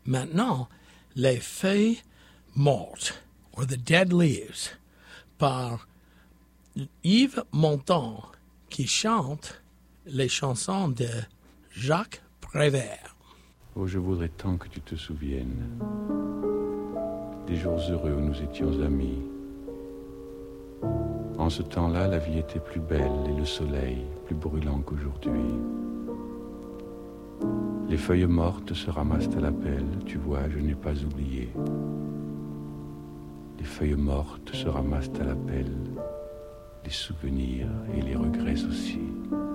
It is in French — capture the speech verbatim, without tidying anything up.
Maintenant, les feuilles mortes, or the dead leaves, par Yves Montand, qui chante les chansons de Jacques Prévert. Oh, je voudrais tant que tu te souviennes des jours heureux où nous étions amis. En ce temps-là, la vie était plus belle et le soleil plus brûlant qu'aujourd'hui. Les feuilles mortes se ramassent à la pelle, tu vois, je n'ai pas oublié. Les feuilles mortes se ramassent à la pelle, les souvenirs et les regrets aussi.